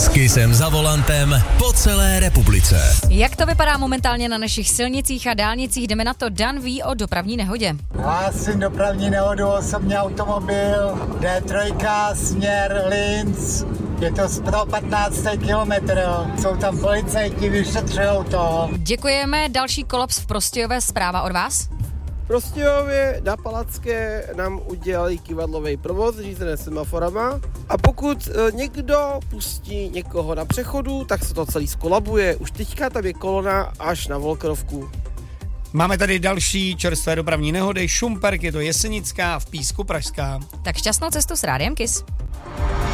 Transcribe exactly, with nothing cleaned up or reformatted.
Kissem za volantem po celé republice. Jak to vypadá momentálně na našich silnicích a dálnicích? Jdeme na to. Dan ví o dopravní nehodě. Hlásím dopravní nehodu, osobní automobil, D tři, směr Linz. Je to sto patnáctý kilometr, jsou tam policajti, vyšetřujou to. Děkujeme. Další kolaps v Prostějové, zpráva od vás? V Prostějově na Palacké nám udělali kivadlový provoz řízené semaforama a pokud e, někdo pustí někoho na přechodu, tak se to celý skolabuje. Už teďka tam je kolona až na Volkerovku. Máme tady další čerstvé dopravní nehody. Šumperk, je to Jesenická, v Písku Pražská. Tak šťastnou cestu s Rádiem Kiss.